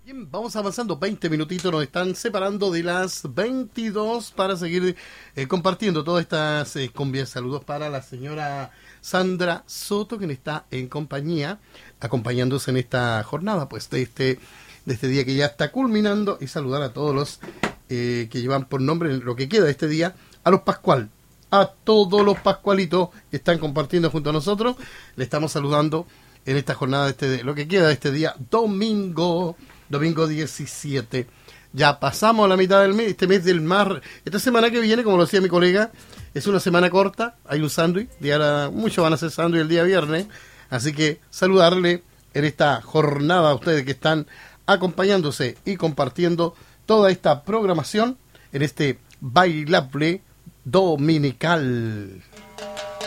Bien, vamos avanzando, 20 minutitos nos están separando de las 22 para seguir compartiendo todas estas cumbias. Saludos para la señora Sandra Soto, quien está en compañía, acompañándose en esta jornada, pues de este día que ya está culminando, y saludar a todos los que llevan por nombre lo que queda de este día, a los Pascual, a todos los Pascualitos que están compartiendo junto a nosotros. Le estamos saludando en esta jornada de lo que queda de este día, domingo 17. Ya pasamos a la mitad del mes, este mes del mar. Esta semana que viene, como lo decía mi colega, es una semana corta, hay un sándwich, muchos van a hacer sándwich el día viernes, así que saludarle en esta jornada a ustedes que están acompañándose y compartiendo toda esta programación en este bailable dominical.